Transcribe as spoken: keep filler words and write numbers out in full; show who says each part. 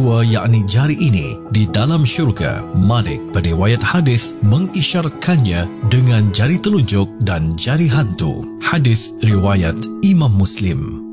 Speaker 1: kedua yakni jari ini di dalam syurga. Malik pada riwayat hadis mengisyaratkannya dengan jari telunjuk dan jari hantu. Hadis riwayat Imam Muslim.